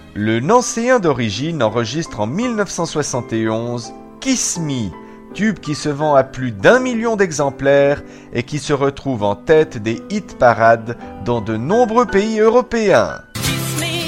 Le Nancéen d'origine enregistre en 1971 Kiss Me, tube qui se vend à plus d'1 million d'exemplaires et qui se retrouve en tête des hit parades dans de nombreux pays européens.